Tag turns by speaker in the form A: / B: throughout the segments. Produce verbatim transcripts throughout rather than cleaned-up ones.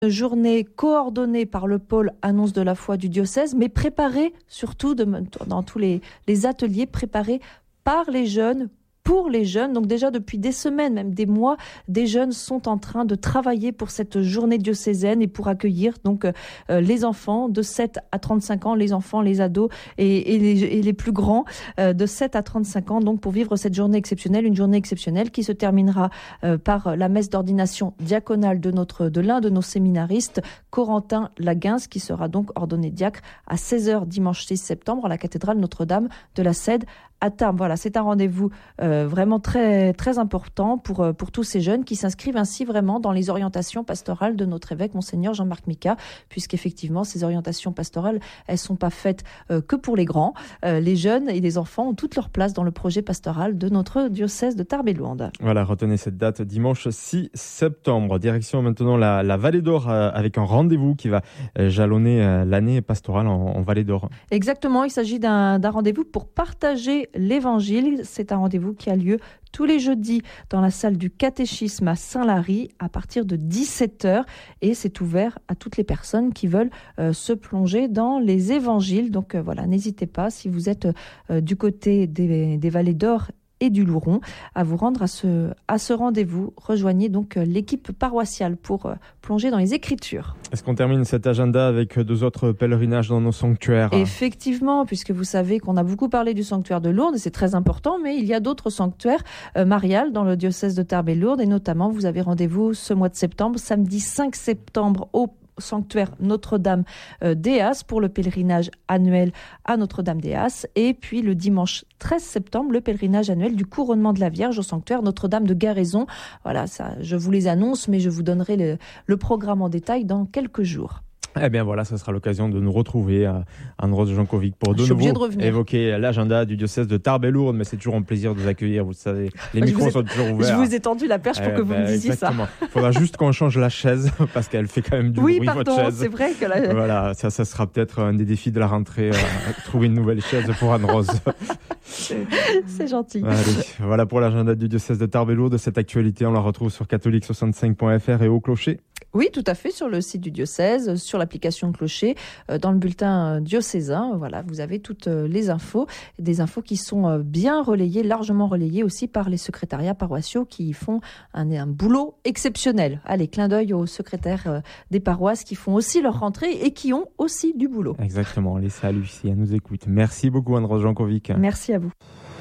A: Journée coordonnée par le pôle annonce de la foi du diocèse, mais préparée surtout de, dans tous les, les ateliers, préparés par les jeunes, pour les jeunes. Donc déjà depuis des semaines, même des mois, des jeunes sont en train de travailler pour cette journée diocésaine et pour accueillir donc euh, les enfants de sept à trente-cinq ans, les enfants, les ados et, et, les, et les plus grands euh, de sept à trente-cinq ans, donc pour vivre cette journée exceptionnelle, une journée exceptionnelle qui se terminera euh, par la messe d'ordination diaconale de notre de l'un de nos séminaristes, Corentin Laguens, qui sera donc ordonné diacre à seize heures dimanche six septembre à la cathédrale Notre-Dame de la Cède à Tarbes. Voilà, c'est un rendez-vous euh, vraiment très très important pour pour tous ces jeunes qui s'inscrivent ainsi vraiment dans les orientations pastorales de notre évêque Monseigneur Jean-Marc Micas, puisqu'effectivement ces orientations pastorales, elles sont pas faites euh, que pour les grands. Euh, les jeunes et les enfants ont toute leur place dans le projet pastoral de notre diocèse de Tarbes et Lourdes.
B: Voilà, retenez cette date, dimanche six septembre. Direction maintenant la, la Vallée d'Or euh, avec un rendez-vous qui va euh, jalonner euh, l'année pastorale en, en Vallée d'Or.
A: Exactement, il s'agit d'un, d'un rendez-vous pour partager l'Évangile. C'est un rendez-vous qui a lieu tous les jeudis dans la salle du catéchisme à Saint-Lary à partir de dix-sept heures et c'est ouvert à toutes les personnes qui veulent euh, se plonger dans les évangiles. Donc euh, voilà, n'hésitez pas si vous êtes euh, du côté des, des Vallées d'Or et du Louron à vous rendre à ce, à ce rendez-vous. Rejoignez donc l'équipe paroissiale pour euh, plonger dans les Écritures.
B: Est-ce qu'on termine cet agenda avec deux autres pèlerinages dans nos sanctuaires ?
A: Effectivement, puisque vous savez qu'on a beaucoup parlé du sanctuaire de Lourdes, et c'est très important, mais il y a d'autres sanctuaires euh, mariales dans le diocèse de Tarbes et Lourdes, et notamment vous avez rendez-vous ce mois de septembre, samedi cinq septembre au sanctuaire Notre-Dame euh, d'Éas pour le pèlerinage annuel à Notre-Dame d'Éas, et puis le dimanche treize septembre le pèlerinage annuel du couronnement de la Vierge au sanctuaire Notre-Dame de Garaison. Voilà, ça, je vous les annonce, mais je vous donnerai le, le programme en détail dans quelques jours.
B: Eh bien voilà, ce sera l'occasion de nous retrouver à Anne-Rose Jankovic pour de nouveau de évoquer l'agenda du diocèse de Tarbes et Lourdes, mais c'est toujours un plaisir de vous accueillir, vous savez, les micros ai, sont toujours ouverts.
A: Je vous ai tendu la perche pour eh que vous ben, me disiez
B: exactement.
A: ça.
B: Il faudra juste qu'on change la chaise parce qu'elle fait quand même du
A: oui,
B: bruit,
A: pardon,
B: votre chaise.
A: C'est vrai que la...
B: Voilà, ça, ça sera peut-être un des défis de la rentrée, euh, trouver une nouvelle chaise pour Anne-Rose.
A: c'est, c'est gentil.
B: Allez, voilà pour l'agenda du diocèse de Tarbes et Lourdes. Cette actualité, on la retrouve sur catholique soixante-cinq point f r et au clocher.
A: Oui, tout à fait, sur le site du diocèse, sur l'application Clocher, euh, dans le bulletin euh, diocésain. Voilà, vous avez toutes euh, les infos, des infos qui sont euh, bien relayées, largement relayées aussi par les secrétariats paroissiaux qui font un, un boulot exceptionnel. Allez, clin d'œil aux secrétaires euh, des paroisses qui font aussi leur rentrée et qui ont aussi du boulot.
B: Exactement, les saluts si elle nous écoute. Merci beaucoup Anne-Rose Jankovic.
A: Merci à vous.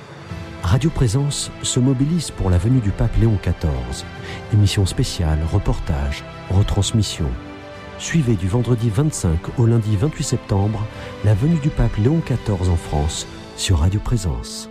C: Radio Présence se mobilise pour la venue du pape Léon quatorze. Émission spéciale, reportage, retransmission. Suivez du vendredi vingt-cinq au lundi vingt-huit septembre la venue du pape Léon quatorze en France sur Radio Présence.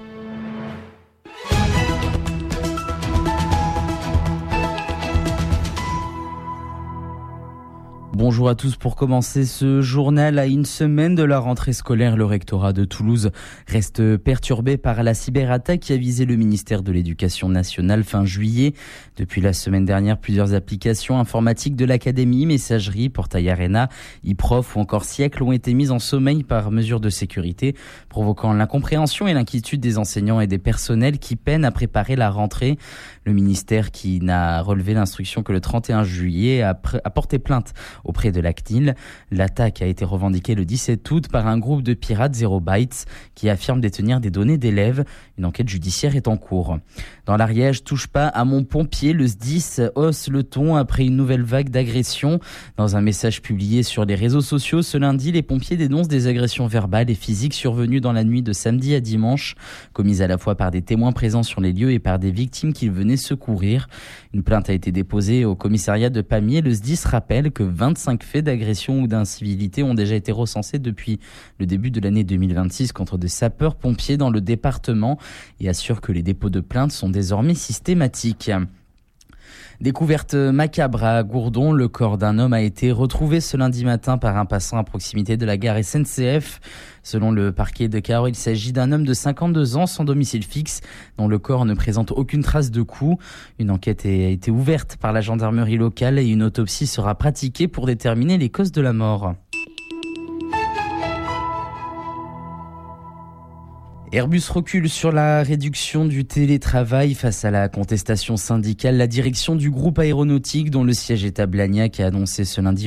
D: Bonjour à tous. Pour commencer ce journal, à une semaine de la rentrée scolaire, le rectorat de Toulouse reste perturbé par la cyberattaque qui a visé le ministère de l'Éducation nationale fin juillet. Depuis la semaine dernière, plusieurs applications informatiques de l'académie, messagerie, portail Arena, e-prof ou encore Siècle ont été mises en sommeil par mesure de sécurité, provoquant l'incompréhension et l'inquiétude des enseignants et des personnels qui peinent à préparer la rentrée. Le ministère, qui n'a relevé l'instruction que le trente et un juillet, a, pr- a porté plainte auprès de la C N I L. L'attaque a été revendiquée le dix-sept août par un groupe de pirates Zero Bytes qui affirme détenir des données d'élèves. Une enquête judiciaire est en cours. Dans l'Ariège, touche pas à mon pompier, le S D I S hausse le ton après une nouvelle vague d'agressions. Dans un message publié sur les réseaux sociaux ce lundi, les pompiers dénoncent des agressions verbales et physiques survenues dans la nuit de samedi à dimanche, commises à la fois par des témoins présents sur les lieux et par des victimes qu'ils venaient secourir. Une plainte a été déposée au commissariat de Pamiers. Le S D I S rappelle que vingt-cinq faits d'agression ou d'incivilité ont déjà été recensés depuis le début de l'année deux mille vingt-six contre des sapeurs-pompiers dans le département et assure que les dépôts de plaintes sont désormais systématiques. Découverte macabre à Gourdon, le corps d'un homme a été retrouvé ce lundi matin par un passant à proximité de la gare S N C F. Selon le parquet de Cahors, il s'agit d'un homme de cinquante-deux ans sans domicile fixe dont le corps ne présente aucune trace de coup. Une enquête a été ouverte par la gendarmerie locale et une autopsie sera pratiquée pour déterminer les causes de la mort. Airbus recule sur la réduction du télétravail face à la contestation syndicale. La direction du groupe aéronautique, dont le siège est à Blagnac, a annoncé ce lundi